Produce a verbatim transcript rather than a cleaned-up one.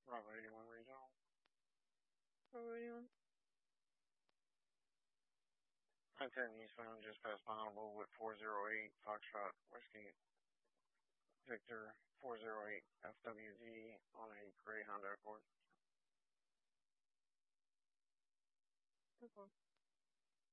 Bravo eighty-one regional. Bravo eighty-one. nine ten eastbound, just past Bonneville with four zero eight Foxtrot Whiskey Victor four zero eight F W D on a gray Honda Accord. Okay.